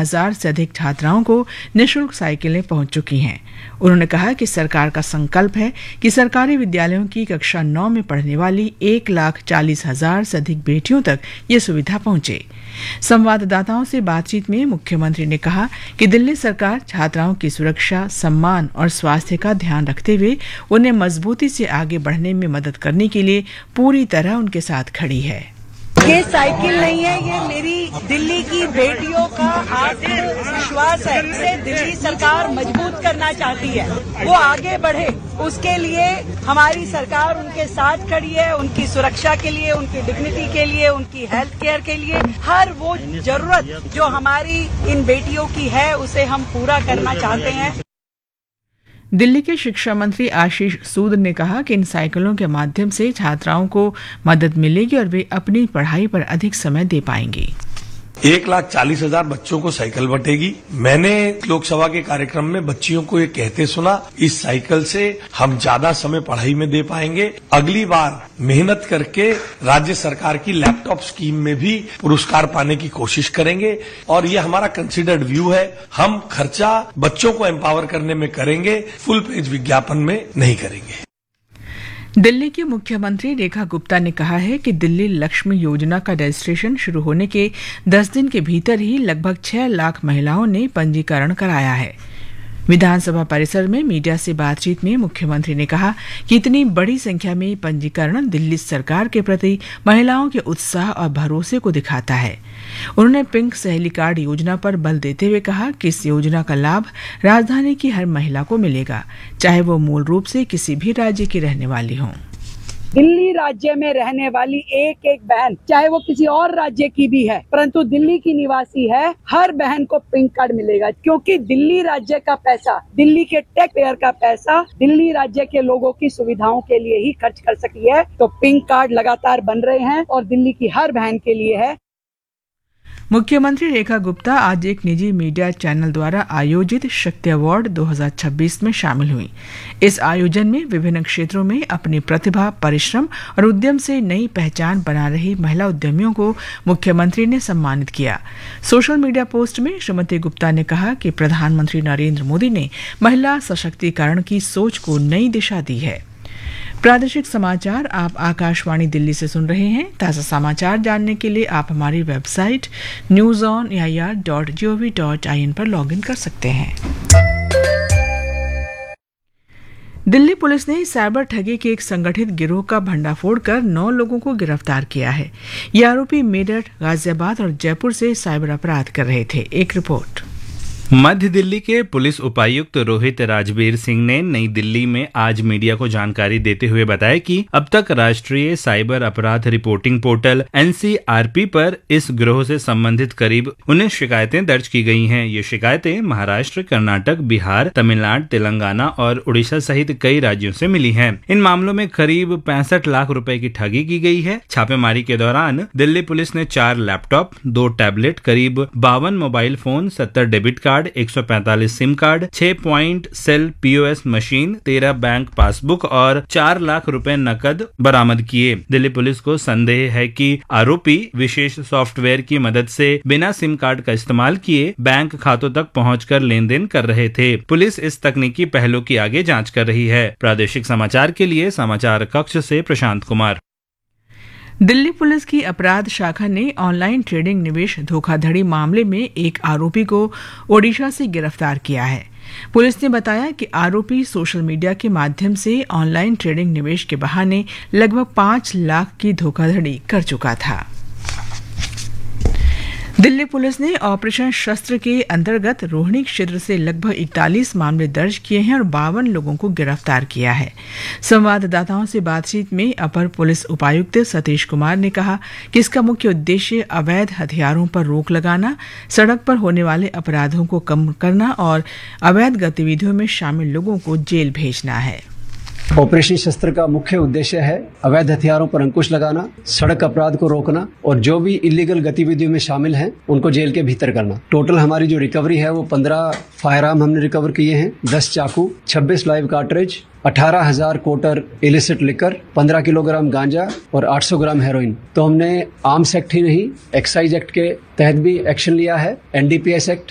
1000 से अधिक छात्राओं को निःशुल्क साइकिलें पहुंच चुकी हैं। उन्होंने कहा कि सरकार का संकल्प है कि सरकारी विद्यालयों की कक्षा 9 में पढ़ने वाली 1,40,000 से अधिक बेटियों तक ये सुविधा पहुंचे। संवाददाताओं से बातचीत में मुख्यमंत्री ने कहा कि दिल्ली सरकार छात्राओं की सुरक्षा, सम्मान और स्वास्थ्य का ध्यान रखते हुए उन्हें मजबूती से आगे बढ़ने में मदद करने के लिए पूरी तरह उनके साथ खड़ी है। ये साइकिल नहीं है, ये मेरी दिल्ली की बेटियों का आत्मविश्वास है। इसे दिल्ली सरकार मजबूत करना चाहती है, वो आगे बढ़े, उसके लिए हमारी सरकार उनके साथ खड़ी है। उनकी सुरक्षा के लिए, उनकी डिग्निटी के लिए, उनकी हेल्थ केयर के लिए हर वो जरूरत जो हमारी इन बेटियों की है उसे हम पूरा करना चाहते हैं। दिल्ली के शिक्षा मंत्री आशीष सूद ने कहा कि इन साइकिलों के माध्यम से छात्राओं को मदद मिलेगी और वे अपनी पढ़ाई पर अधिक समय दे पाएंगी। 1,40,000 बच्चों को साइकिल बंटेगी। मैंने लोकसभा के कार्यक्रम में बच्चियों को ये कहते सुना, इस साइकिल से हम ज्यादा समय पढ़ाई में दे पाएंगे। अगली बार मेहनत करके राज्य सरकार की लैपटॉप स्कीम में भी पुरस्कार पाने की कोशिश करेंगे और ये हमारा कंसिडर्ड व्यू है। हम खर्चा बच्चों को एम्पावर करने में करेंगे, फुल पेज विज्ञापन में नहीं करेंगे। दिल्ली की मुख्यमंत्री रेखा गुप्ता ने कहा है कि दिल्ली लक्ष्मी योजना का रजिस्ट्रेशन शुरू होने के 10 दिन के भीतर ही लगभग 6 लाख महिलाओं ने पंजीकरण कराया है। विधानसभा परिसर में मीडिया से बातचीत में मुख्यमंत्री ने कहा कि इतनी बड़ी संख्या में पंजीकरण दिल्ली सरकार के प्रति महिलाओं के उत्साह और भरोसे को दिखाता है। उन्होंने पिंक सहेली कार्ड योजना पर बल देते हुए कहा कि इस योजना का लाभ राजधानी की हर महिला को मिलेगा, चाहे वो मूल रूप से किसी भी राज्य की रहने वाली हो। दिल्ली राज्य में रहने वाली एक एक बहन, चाहे वो किसी और राज्य की भी है, परंतु दिल्ली की निवासी है, हर बहन को पिंक कार्ड मिलेगा। क्योंकि दिल्ली राज्य का पैसा, दिल्ली के टैक्स पेयर का पैसा दिल्ली राज्य के लोगों की सुविधाओं के लिए ही खर्च कर सकी है। तो पिंक कार्ड लगातार बन रहे हैं और दिल्ली की हर बहन के लिए है। मुख्यमंत्री रेखा गुप्ता आज एक निजी मीडिया चैनल द्वारा आयोजित शक्ति अवार्ड 2026 में शामिल हुई। इस आयोजन में विभिन्न क्षेत्रों में अपनी प्रतिभा, परिश्रम और उद्यम से नई पहचान बना रही महिला उद्यमियों को मुख्यमंत्री ने सम्मानित किया। सोशल मीडिया पोस्ट में श्रीमती गुप्ता ने कहा कि प्रधानमंत्री नरेंद्र मोदी ने महिला सशक्तिकरण की सोच को नई दिशा दी है। प्रादेशिक समाचार आप आकाशवाणी दिल्ली से सुन रहे हैं। ताज़ा समाचार जानने के लिए आप हमारी वेबसाइट newsonair.gov.in पर लॉगिन कर सकते हैं। दिल्ली पुलिस ने साइबर ठगी के एक संगठित गिरोह का भंडाफोड़ कर 9 लोगों को गिरफ्तार किया है। ये आरोपी मेरठ, गाजियाबाद और जयपुर से साइबर अपराध कर रहे थे। एक रिपोर्ट। मध्य दिल्ली के पुलिस उपायुक्त रोहित राजबीर सिंह ने नई दिल्ली में आज मीडिया को जानकारी देते हुए बताया कि अब तक राष्ट्रीय साइबर अपराध रिपोर्टिंग पोर्टल NCRP पर इस गिरोह से संबंधित करीब 19 शिकायतें दर्ज की गई हैं। ये शिकायतें महाराष्ट्र, कर्नाटक, बिहार, तमिलनाडु, तेलंगाना और उड़ीसा सहित कई राज्यों से मिली हैं। इन मामलों में करीब 65 लाख रुपए की ठगी की गई है। छापेमारी के दौरान दिल्ली पुलिस ने 4 लैपटॉप, 2 टैबलेट, करीब 52 mobile phone, 70 debit card, 145 SIM card, 6 point cell POS machine, 13 bank passbook और 4 लाख रुपए नकद बरामद किए। दिल्ली पुलिस को संदेह है कि आरोपी विशेष सॉफ्टवेयर की मदद से बिना सिम कार्ड का इस्तेमाल किए बैंक खातों तक पहुंचकर लेन-देन कर रहे थे। पुलिस इस तकनीकी पहलू की आगे जांच कर रही है। प्रादेशिक समाचार के लिए समाचार कक्ष से प्रशांत कुमार। दिल्ली पुलिस की अपराध शाखा ने ऑनलाइन ट्रेडिंग निवेश धोखाधड़ी मामले में एक आरोपी को ओडिशा से गिरफ्तार किया है। पुलिस ने बताया कि आरोपी सोशल मीडिया के माध्यम से ऑनलाइन ट्रेडिंग निवेश के बहाने लगभग 5 लाख की धोखाधड़ी कर चुका था। दिल्ली पुलिस ने ऑपरेशन शस्त्र के अंतर्गत रोहिणी क्षेत्र से लगभग 41 मामले दर्ज किए हैं और 52 लोगों को गिरफ्तार किया है। संवाददाताओं से बातचीत में अपर पुलिस उपायुक्त सतीश कुमार ने कहा कि इसका मुख्य उद्देश्य अवैध हथियारों पर रोक लगाना, सड़क पर होने वाले अपराधों को कम करना और अवैध गतिविधियों में शामिल लोगों को जेल भेजना है। ऑपरेशन शस्त्र का मुख्य उद्देश्य है अवैध हथियारों पर अंकुश लगाना, सड़क अपराध को रोकना और जो भी इलीगल गतिविधियों में शामिल हैं उनको जेल के भीतर करना। टोटल हमारी जो रिकवरी है वो 15 फायर आर्म हमने रिकवर किए हैं, 10 चाकू, 26 live cartridge, 18,000 quarter illicit liquor, 15 kilogram गांजा और 800 ग्राम हेरोइन। तो हमने आर्म्स एक्ट ही नहीं, एक्साइज एक्ट के तहत भी एक्शन लिया है, NDPS एक्ट,